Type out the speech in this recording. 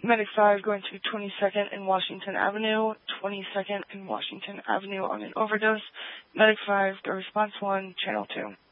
Medic 5 going to 22nd and Washington Avenue, 22nd and Washington Avenue on an overdose. Medic 5, go response 1, channel 2.